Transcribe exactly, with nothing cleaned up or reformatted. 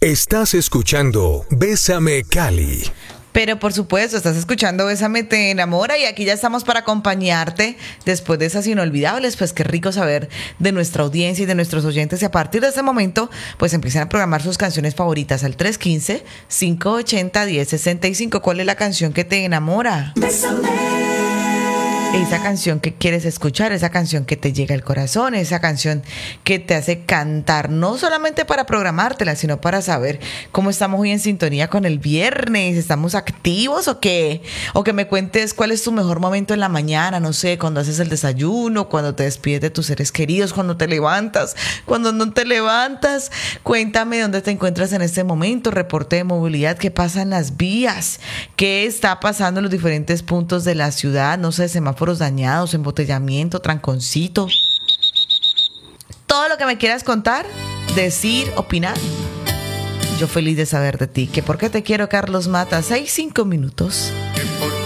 Estás escuchando Bésame Cali. Pero por supuesto, estás escuchando Bésame Te Enamora y aquí ya estamos para acompañarte después de esas inolvidables. Pues qué rico saber de nuestra audiencia y de nuestros oyentes y a partir de ese momento pues empiezan a programar sus canciones favoritas al tres uno cinco, cinco ocho cero, uno cero seis cinco. ¿Cuál es la canción que te enamora? Bésame. Esa canción que quieres escuchar, esa canción que te llega al corazón, esa canción que te hace cantar, no solamente para programártela, sino para saber cómo estamos hoy en sintonía con el viernes, ¿estamos activos o qué? O que me cuentes cuál es tu mejor momento en la mañana, no sé, cuando haces el desayuno, cuando te despides de tus seres queridos, cuando te levantas, cuando no te levantas. Cuéntame dónde te encuentras en este momento, reporte de movilidad, qué pasa en las vías, qué está pasando en los diferentes puntos de la ciudad, no sé, semáforos dañados, embotellamiento, tranconcito. Todo lo que me quieras contar, decir, opinar. Yo feliz de saber de ti. ¿Que por qué te quiero, Carlos Mata? Seis, cinco minutos.